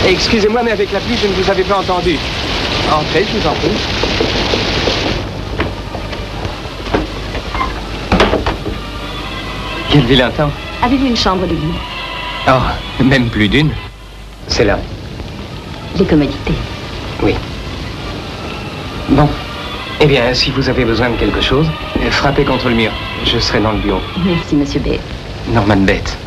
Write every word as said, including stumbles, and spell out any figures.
Excusez-moi, mais avec la pluie, je ne vous avais pas entendu. Entrez, je vous en prie. Quel vilain temps. Avez-vous une chambre de lit? Oh, même plus d'une. C'est là. Les commodités. Oui. Bon. Eh bien, si vous avez besoin de quelque chose, frappez contre le mur. Je serai dans le bureau. Merci, Monsieur Bates. Norman Bates.